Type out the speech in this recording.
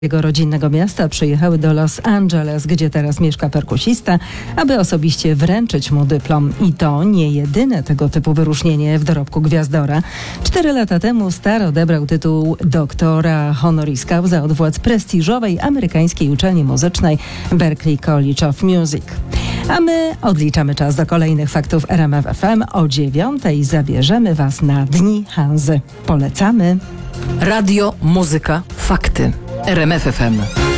jego rodzinnego miasta przyjechały do Los Angeles, gdzie teraz mieszka perkusista, aby osobiście wręczyć mu dyplom. I to nie jedyne tego typu wyróżnienie w dorobku Gwiazdora. 4 lata temu Star odebrał tytuł doktora honoris causa od władz prestiżowej amerykańskiej uczelni muzycznej Berklee College of Music. A my odliczamy czas do kolejnych faktów RMF FM. O 9:00 zabierzemy Was na Dni Hanzy. Polecamy. Radio, muzyka, fakty. RMF FM.